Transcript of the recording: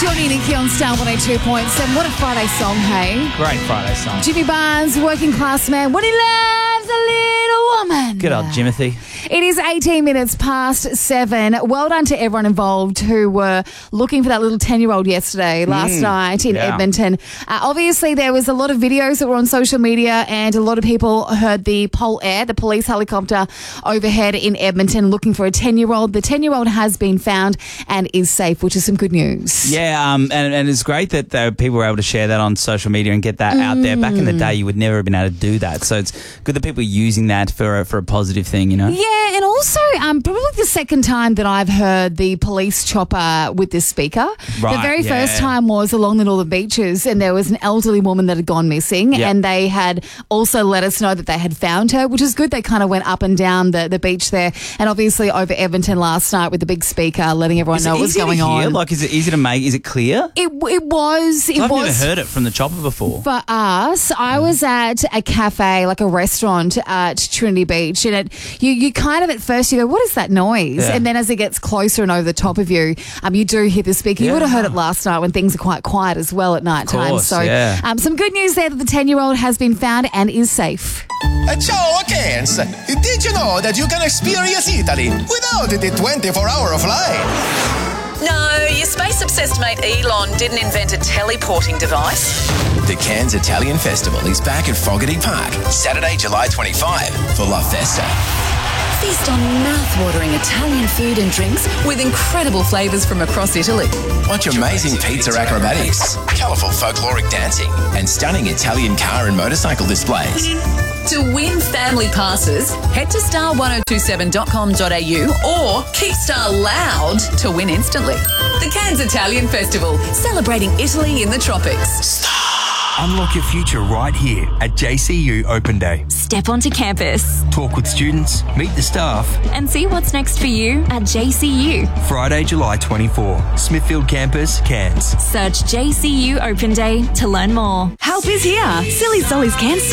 Johnny and Nikki on Star 102.7. What a Friday song, hey? Great Friday song. Jimmy Barnes, working class man. What he loves, a little woman. Good old Jimothy. It is 18 minutes past 7. Well done to everyone involved who were looking for that little 10-year-old yesterday, last night in Edmonton. Obviously, there was a lot of videos that were on social media and a lot of people heard the Pol Air, the police helicopter overhead in Edmonton looking for a 10-year-old. The 10-year-old has been found and is safe, which is some good news. Yeah, and it's great that people were able to share that on social media and get that out there. Back in the day, you would never have been able to do that. So it's good that people are using that for a positive thing, you know? Yeah, and also probably the second time that I've heard the police chopper with this speaker. Right, the very first time was along the Northern Beaches and there was an elderly woman that had gone missing and they had also let us know that they had found her, which is good. They kind of went up and down the beach there and obviously over Edmonton last night with the big speaker letting everyone know what was going on. Like, is it easy to make? Is it clear? It was. I've never heard it from the chopper before. For us, I was at a cafe, like a restaurant at Trinity Beach, and you kind of at first you go, what is that noise? Yeah. And then as it gets closer and over the top of you, you do hear the speaker. You would have heard it last night when things are quite quiet as well at night time. Course, so some good news there that the 10-year-old has been found and is safe. Ciao, Kens! Did you know that you can experience Italy without the 24-hour flight? No, your space-obsessed mate Elon didn't invent a teleporting device. The Cairns Italian Festival is back at Fogarty Park, Saturday, July 25 for La Festa. Feast on mouth-watering Italian food and drinks with incredible flavours from across Italy. Watch amazing pizza acrobatics, colourful folkloric dancing, and stunning Italian car and motorcycle displays. To win family passes, head to star1027.com.au or keep Star loud to win instantly. The Cairns Italian Festival, celebrating Italy in the tropics. Unlock your future right here at JCU Open Day. Step onto campus Talk with students, meet the staff. and see what's next for you at JCU. Friday, July 24. Smithfield Campus, Cairns. Search JCU Open Day to learn more. Help is here. Silly Solly's Cairns